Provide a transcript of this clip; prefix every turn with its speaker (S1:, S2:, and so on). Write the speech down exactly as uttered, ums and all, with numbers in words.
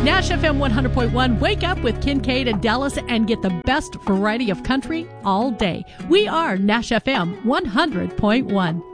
S1: Nash F M one hundred point one. Wake up with Kincaid and Dallas and get the best variety of country all day. We are Nash F M one hundred point one.